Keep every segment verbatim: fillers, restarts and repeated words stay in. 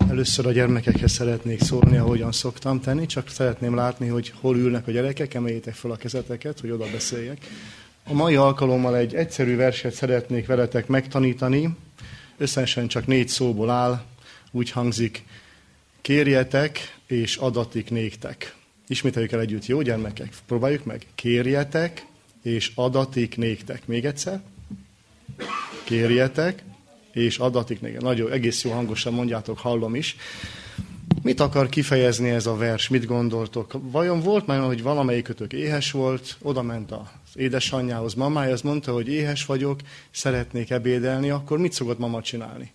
Először a gyermekekhez szeretnék szólni, ahogyan szoktam tenni, csak szeretném látni, hogy hol ülnek a gyerekek, emeljétek fel a kezeteket, hogy oda beszéljek. A mai alkalommal egy egyszerű verset szeretnék veletek megtanítani, összesen csak négy szóból áll, úgy hangzik: kérjetek, és adatik néktek. Ismételjük el együtt, jó gyermekek? Próbáljuk meg. Kérjetek, és adatik néktek. Még egyszer. Kérjetek, és adatik néktek. Nagyon, egész jó hangosan mondjátok, hallom is. Mit akar kifejezni ez a vers? Mit gondoltok? Vajon volt már, hogy valamelyikötök éhes volt, oda ment az édesanyjához, mamájához, mondta, hogy éhes vagyok, szeretnék ebédelni, akkor mit szokott mama csinálni?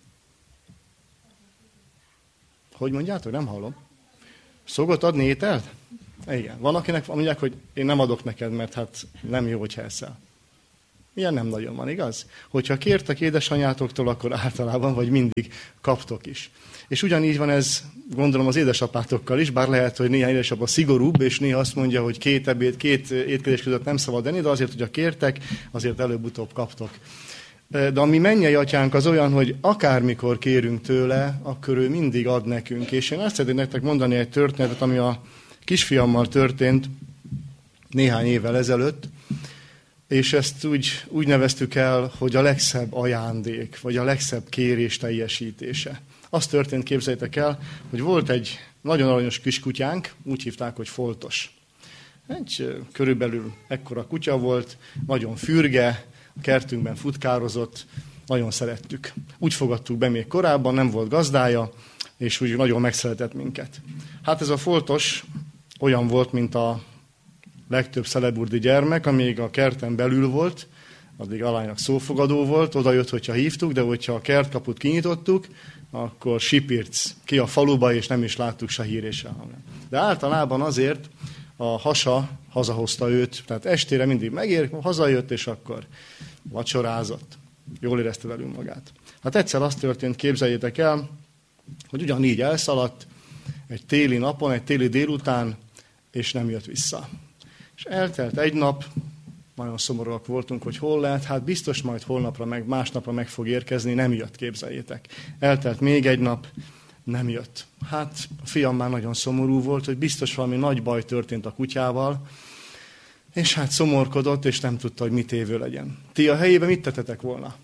Hogy mondjátok? Nem hallom. Szokott adni ételt? Igen. Van, akinek mondják, hogy én nem adok neked, mert hát nem jó, hogyha eszel. Ilyen nem nagyon van, igaz? Hogyha kértek édesanyátoktól, akkor általában vagy mindig kaptok is. És ugyanígy van ez, gondolom, az édesapátokkal is, bár lehet, hogy néhány édesapa szigorúbb, és néha azt mondja, hogy két ebéd, két étkezés között nem szabad enni, de azért, hogyha kértek, azért előbb-utóbb kaptok. De a mi mennyei atyánk az olyan, hogy akármikor kérünk tőle, akkor ő mindig ad nekünk. És én azt szeretném nektek mondani egy történetet, ami a kisfiammal történt néhány évvel ezelőtt, és ezt úgy, úgy neveztük el, hogy a legszebb ajándék, vagy a legszebb kérés teljesítése. Az történt, képzeljétek el, hogy volt egy nagyon aranyos kiskutyánk, úgy hívták, hogy Foltos. Egy körülbelül ekkora kutya volt, nagyon fürge, a kertünkben futkározott, nagyon szerettük. Úgy fogadtuk be még korábban, nem volt gazdája, és úgy nagyon megszeretett minket. Hát ez a Foltos olyan volt, mint a legtöbb szeleburdi gyermek, amíg a kerten belül volt, addig alánynak szófogadó volt, oda jött, hogyha hívtuk, de hogyha a kertkaput kinyitottuk, akkor sipirc ki a faluba, és nem is láttuk se hír és se hang. De általában azért a hasa hazahozta őt, tehát estére mindig megér, hazajött, és akkor vacsorázott. Jól érezte velünk magát. Hát egyszer az történt, képzeljétek el, hogy ugyanígy elszaladt egy téli napon, egy téli délután, és nem jött vissza. És eltelt egy nap, nagyon szomorúak voltunk, hogy hol lehet, hát biztos majd holnapra, meg másnapra meg fog érkezni, nem jött, képzeljétek. Eltelt még egy nap, nem jött. Hát a fiam már nagyon szomorú volt, hogy biztos valami nagy baj történt a kutyával, és hát szomorkodott, és nem tudta, hogy mit évő legyen. Ti a helyében mit tettetek volna?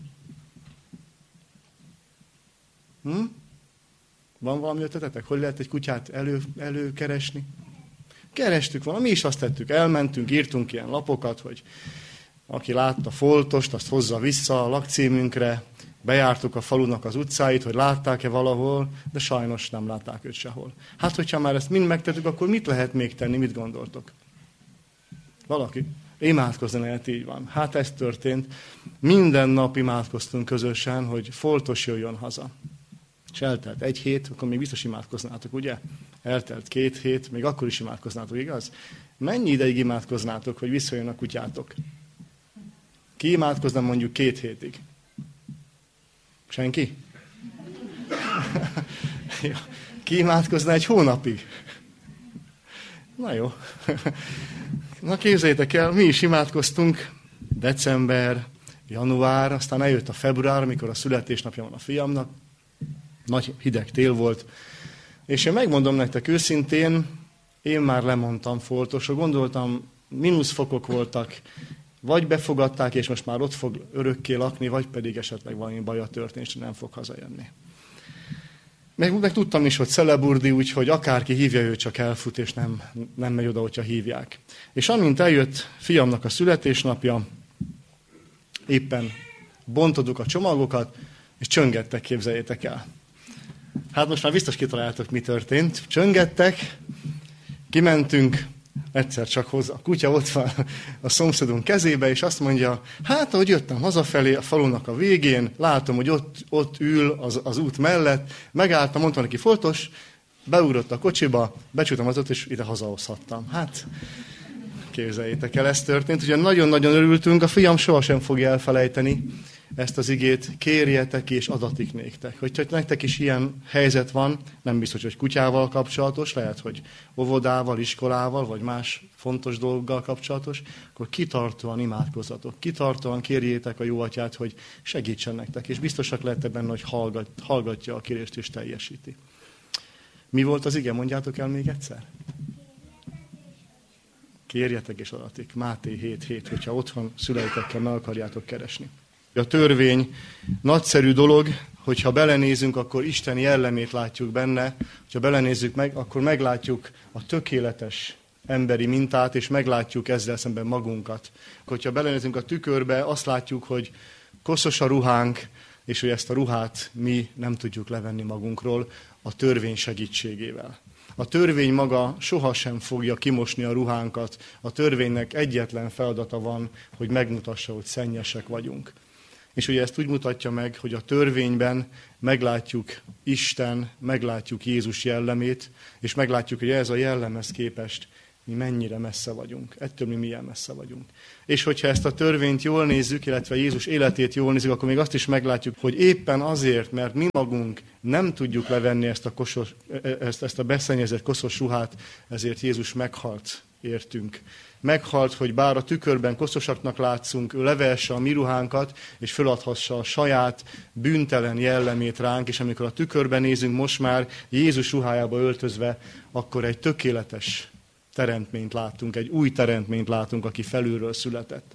Hm? Van valami ötletetek? Hogy lehet egy kutyát elő, előkeresni? Kerestük volna, mi is azt tettük, elmentünk, írtunk ilyen lapokat, hogy aki látta Foltost, azt hozza vissza a lakcímünkre, bejártuk a falunak az utcáit, hogy látták-e valahol, de sajnos nem látták őt sehol. Hát, hogyha már ezt mind megtettük, akkor mit lehet még tenni, mit gondoltok? Valaki? Imádkozni lehet, így van. Hát ez történt. Minden nap imádkoztunk közösen, hogy Foltos jöjjön haza. És eltelt egy hét, akkor még biztos imádkoznátok, ugye? Eltelt két hét, még akkor is imádkoznátok, igaz? Mennyi ideig imádkoznátok, hogy visszajön a kutyátok? Ki imádkozna mondjuk két hétig? Senki? Ki imádkozna egy hónapig? Na jó. Na képzeljétek el, mi is imádkoztunk december, január, aztán eljött a február, amikor a születésnapja van a fiamnak. Nagy hideg tél volt. És én megmondom nektek őszintén, én már lemondtam Foltosra, gondoltam, mínuszfokok voltak, vagy befogadták, és most már ott fog örökké lakni, vagy pedig esetleg valami baja történt, és nem fog hazajönni. Meg, meg tudtam is, hogy szeleburdi, úgyhogy akárki hívja, ő csak elfut, és nem, nem megy oda, hogyha hívják. És amint eljött fiamnak a születésnapja, éppen bontoduk a csomagokat, és csöngettek, képzeljétek el. Hát most már biztos kitaláltok, mi történt. Csöngettek, kimentünk, egyszer csak hozzá. A kutya ott van a szomszédunk kezébe, és azt mondja, hát ahogy jöttem hazafelé a falunak a végén, látom, hogy ott, ott ül az, az út mellett, megálltam, mondtam neki, Foltos, beugrott a kocsiba, becsültem az ott, és ide hazahozhattam. Hát, képzeljétek el, ez történt. Ugye nagyon-nagyon örültünk, a fiam sohasem fogja elfelejteni. ezt az igét, kérjetek és adatik néktek. Hogyha nektek is ilyen helyzet van, nem biztos, hogy kutyával kapcsolatos, lehet, hogy óvodával, iskolával, vagy más fontos dolggal kapcsolatos, akkor kitartóan imádkozzatok, kitartóan kérjétek a jó atyát, hogy segítsen nektek, és biztosak lehettek benne, hogy hallgat, hallgatja a kérést és teljesíti. Mi volt az ige? Mondjátok el még egyszer. Kérjetek és adatik. Máté hét hét, hogyha otthon szüleitekkel meg akarjátok keresni. A törvény nagyszerű dolog, hogyha belenézünk, akkor Isten jellemét látjuk benne. Ha belenézzük meg, akkor meglátjuk a tökéletes emberi mintát, és meglátjuk ezzel szemben magunkat. Hogyha belenézünk a tükörbe, azt látjuk, hogy koszos a ruhánk, és hogy ezt a ruhát mi nem tudjuk levenni magunkról a törvény segítségével. A törvény maga sohasem fogja kimosni a ruhánkat. A törvénynek egyetlen feladata van, hogy megmutassa, hogy szennyesek vagyunk. És ugye ezt úgy mutatja meg, hogy a törvényben meglátjuk Isten, meglátjuk Jézus jellemét, és meglátjuk, hogy ez a jellemhez képest mi mennyire messze vagyunk. Ettől mi milyen messze vagyunk. És hogyha ezt a törvényt jól nézzük, illetve Jézus életét jól nézzük, akkor még azt is meglátjuk, hogy éppen azért, mert mi magunk nem tudjuk levenni ezt a, kosos, ezt, ezt a beszennyezett koszos ruhát, ezért Jézus meghalt értünk. Meghalt, hogy bár a tükörben koszosaknak látszunk, ő levesse a mi ruhánkat, és föladhassa a saját bűntelen jellemét ránk, és amikor a tükörben nézünk most már Jézus ruhájába öltözve, akkor egy tökéletes teremtményt látunk, egy új teremtményt látunk, aki felülről született.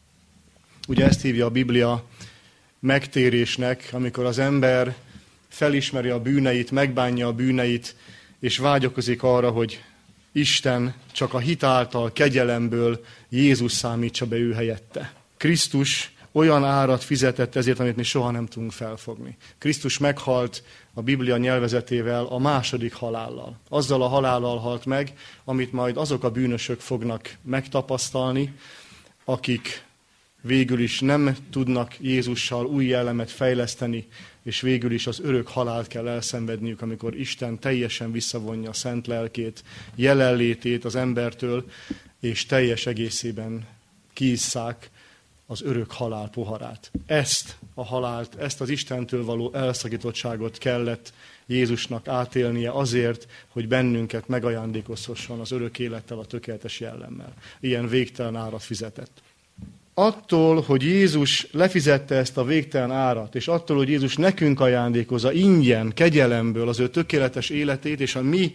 Ugye ezt hívja a Biblia megtérésnek, amikor az ember felismeri a bűneit, megbánja a bűneit, és vágyakozik arra, hogy Isten csak a hit által, kegyelemből Jézus számítsa be ő helyette. Krisztus olyan árat fizetett ezért, amit mi soha nem tudunk felfogni. Krisztus meghalt a Biblia nyelvezetével a második halállal. Azzal a halállal halt meg, amit majd azok a bűnösök fognak megtapasztalni, akik végül is nem tudnak Jézussal új jellemet fejleszteni, és végül is az örök halált kell elszenvedniük, amikor Isten teljesen visszavonja a szent lelkét, jelenlétét az embertől, és teljes egészében kiisszák az örök halál poharát. Ezt a halált, ezt az Istentől való elszakítottságot kellett Jézusnak átélnie azért, hogy bennünket megajándékozhasson az örök élettel, a tökéletes jellemmel. Ilyen végtelen árat fizetett. Attól, hogy Jézus lefizette ezt a végtelen árat, és attól, hogy Jézus nekünk ajándékozza ingyen, kegyelemből az ő tökéletes életét, és a mi,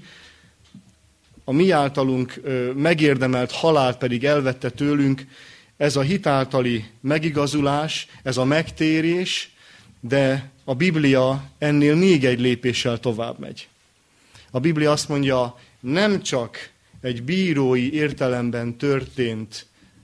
a mi általunk megérdemelt halált pedig elvette tőlünk, ez a hitáltali megigazulás, ez a megtérés, de a Biblia ennél még egy lépéssel tovább megy. A Biblia azt mondja, nem csak egy bírói értelemben történt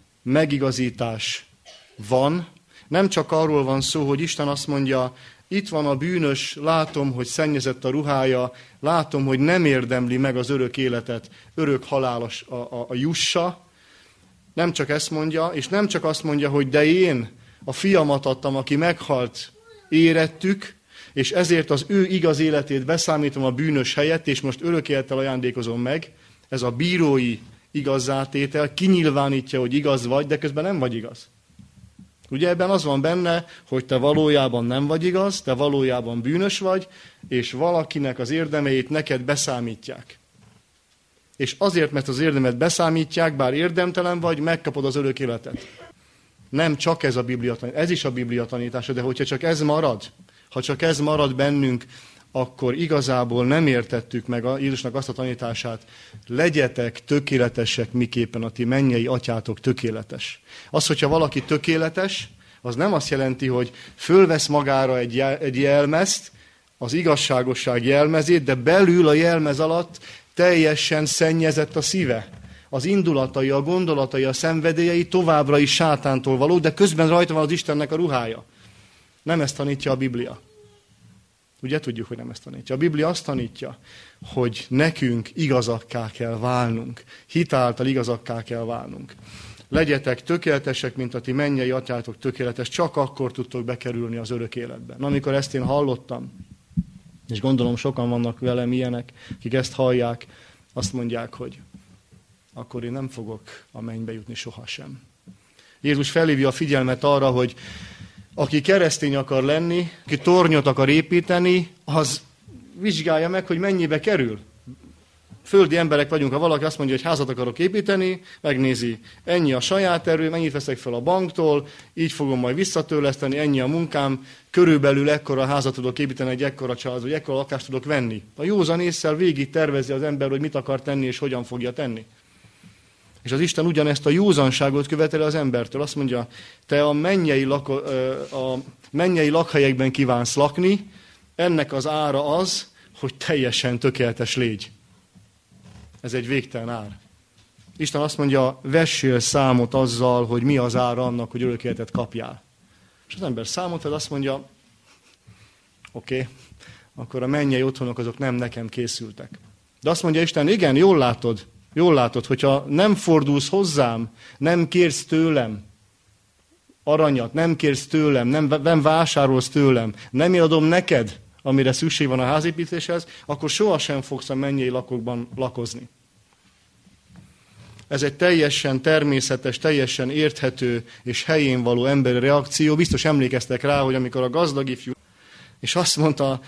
megigazítás van, nem csak arról van szó, hogy Isten azt mondja, itt van a bűnös, látom, hogy szennyezett a ruhája, látom, hogy nem érdemli meg az örök életet, örök halálos a, a, a jussa. Nem csak ezt mondja, és nem csak azt mondja, hogy de én a fiamat adtam, aki meghalt, érettük, és ezért az ő igaz életét beszámítom a bűnös helyett, és most örök élettel ajándékozom meg. Ez a bírói igazzátétel kinyilvánítja, hogy igaz vagy, de közben nem vagy igaz. Ugye ebben az van benne, hogy te valójában nem vagy igaz, te valójában bűnös vagy, és valakinek az érdemeit neked beszámítják. És azért, mert az érdemet beszámítják, bár érdemtelen vagy, megkapod az örök életet. Nem csak ez a Biblia tanítás, ez is a Biblia tanítása, de hogyha csak ez marad, ha csak ez marad bennünk, akkor igazából nem értettük meg a Jézusnak azt a tanítását, legyetek tökéletesek, miképpen a ti mennyei atyátok tökéletes. Az, hogyha valaki tökéletes, az nem azt jelenti, hogy fölvesz magára egy, jel, egy jelmezt, az igazságosság jelmezét, de belül a jelmez alatt teljesen szennyezett a szíve. Az indulatai, a gondolatai, a szenvedélyei továbbra is sátántól való, de közben rajta van az Istennek a ruhája. Nem ezt tanítja a Biblia. Ugye tudjuk, hogy nem ezt tanítja. A Biblia azt tanítja, hogy nekünk igazakká kell válnunk. Hitáltal igazakká kell válnunk. Legyetek tökéletesek, mint a ti mennyei atyátok tökéletes, csak akkor tudtok bekerülni az örök életbe. Na, amikor ezt én hallottam, és gondolom sokan vannak velem ilyenek, akik ezt hallják, azt mondják, hogy akkor én nem fogok a mennybe jutni sohasem. Jézus felhívja a figyelmet arra, hogy aki keresztény akar lenni, aki tornyot akar építeni, az vizsgálja meg, hogy mennyibe kerül. Földi emberek vagyunk, ha valaki azt mondja, hogy házat akarok építeni, megnézi, ennyi a saját erő, mennyit veszek fel a banktól, így fogom majd visszatörleszteni, ennyi a munkám, körülbelül ekkora házat tudok építeni, egy ekkora család, vagy ekkora lakást tudok venni. A józan ésszel végig tervezi az ember, hogy mit akar tenni, és hogyan fogja tenni. És az Isten ugyanezt a józanságot követeli az embertől. Azt mondja, te a mennyei, lako, a mennyei lakhelyekben kívánsz lakni, ennek az ára az, hogy teljesen tökéletes légy. Ez egy végtelen ár. Isten azt mondja, vessél számot azzal, hogy mi az ára annak, hogy örök életet kapjál. És az ember számot vesz, azt mondja, oké, okay, akkor a mennyei otthonok azok nem nekem készültek. De azt mondja Isten, igen, jól látod, jól látod, hogyha nem fordulsz hozzám, nem kérsz tőlem aranyat, nem kérsz tőlem, nem, nem vásárolsz tőlem, nem adom neked, amire szükség van a házépítéshez, akkor sohasem fogsz a mennyei lakokban lakozni. Ez egy teljesen természetes, teljesen érthető és helyén való emberi reakció. Biztos emlékeztek rá, hogy amikor a gazdag ifjú, és azt mondta,